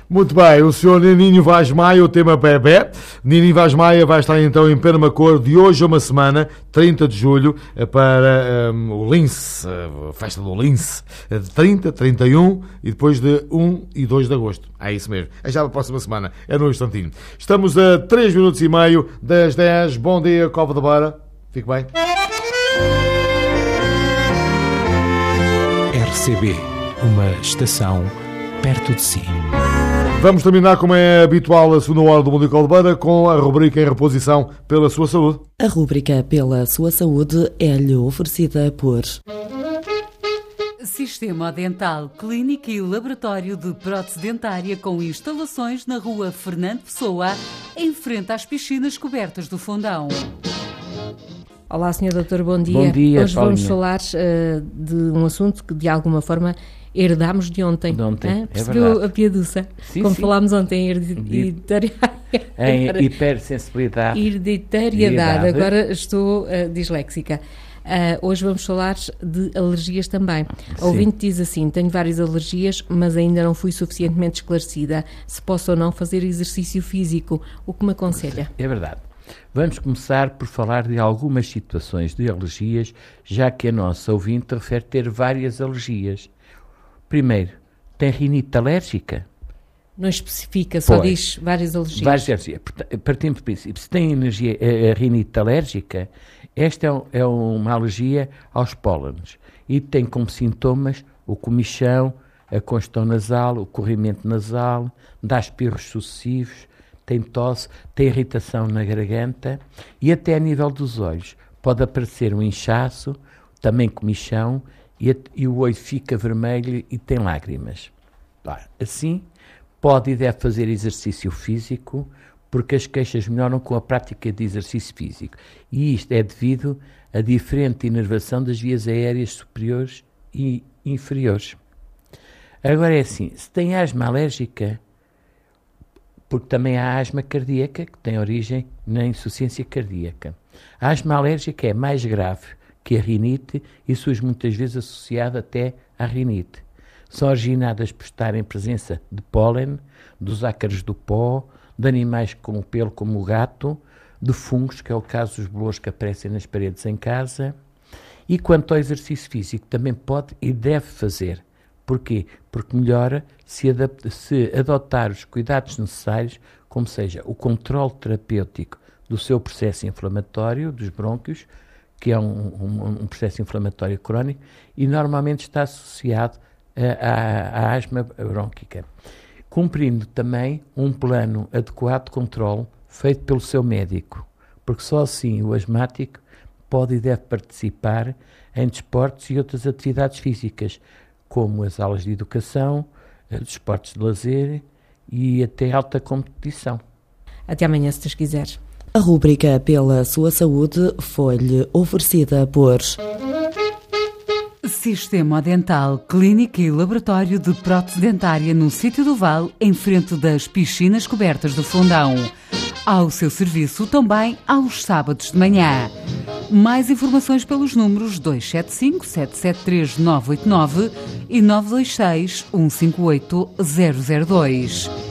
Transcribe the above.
Muito bem, o senhor Nininho Vaz Maia, o tema bebé. Nininho Vaz Maia vai estar então em Penamacor de hoje a uma semana, 30 de julho, para o Lince, a festa do Lince, de 30, 31 e depois de 1 e 2 de agosto. É isso mesmo, é já a próxima semana, é no instantinho. Estamos a 3 minutos e meio das 10. Bom dia, Cova da Beira. Fique bem. RCB, uma estação perto de si. Vamos terminar, como é habitual, a segunda hora do Mundo de Caldeira com a rubrica em reposição pela sua saúde. A rubrica pela sua saúde é-lhe oferecida por Sistema Dental, clínica e laboratório de prótese dentária com instalações na rua Fernando Pessoa, em frente às piscinas cobertas do Fundão. Olá, Sr. Doutor, bom dia. Bom dia, Hoje Paulinha. vamos falar de um assunto que, de alguma forma, herdámos de ontem. Percebeu verdade. a piaduça? Sim, Como sim. falámos ontem, Em hipersensibilidade. hereditariedade. Agora estou disléxica. Hoje vamos falar de alergias também. A ouvinte diz assim: tenho várias alergias, mas ainda não fui suficientemente esclarecida se posso ou não fazer exercício físico. O que me aconselha? É verdade. Vamos começar por falar de algumas situações de alergias, já que a nossa ouvinte refere ter várias alergias. Primeiro, tem rinite alérgica? Não especifica, só diz várias alergias. Várias alergias. Partimos do princípio, se tem rinite alérgica, esta é uma alergia aos pólenes e tem como sintomas o comichão, a congestão nasal, o corrimento nasal, dá espirros sucessivos, tem tosse, tem irritação na garganta e até a nível dos olhos. Pode aparecer um inchaço, também comichão, e o olho fica vermelho e tem lágrimas. Assim, pode e deve fazer exercício físico, porque as queixas melhoram com a prática de exercício físico. E isto é devido a diferente inervação das vias aéreas superiores e inferiores. Agora é assim, se tem asma alérgica, porque também há asma cardíaca, que tem origem na insuficiência cardíaca. A asma alérgica é mais grave que a rinite e surge muitas vezes associada até à rinite. São originadas por estar em presença de pólen, dos ácaros do pó, de animais com pelo como o gato, de fungos, que é o caso dos bolores que aparecem nas paredes em casa. E quanto ao exercício físico, também pode e deve fazer. Porquê? Porque melhora se adotar os cuidados necessários, como seja o controle terapêutico do seu processo inflamatório, dos brônquios, que é um processo inflamatório crónico, e normalmente está associado à asma brônquica. Cumprindo também um plano adequado de controle feito pelo seu médico, porque só assim o asmático pode e deve participar em desportos e outras atividades físicas, como as aulas de educação, desportos de lazer e até alta competição. Até amanhã, se Deus quiser. a rubrica pela sua saúde foi-lhe oferecida por Sistema Dental, clínica e laboratório de prótese dentária no Sítio do Val, em frente das piscinas cobertas do Fundão. Ao seu serviço também aos sábados de manhã. Mais informações pelos números 275-773-989 e 926-158-002.